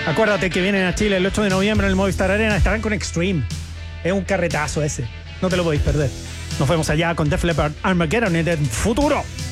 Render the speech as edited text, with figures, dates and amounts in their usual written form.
Acuérdate que vienen a Chile el 8 de noviembre en el Movistar Arena. Estarán con Extreme. Es un carretazo ese. No te lo podéis perder. Nos vemos allá con Def Leppard, Armageddon en el futuro.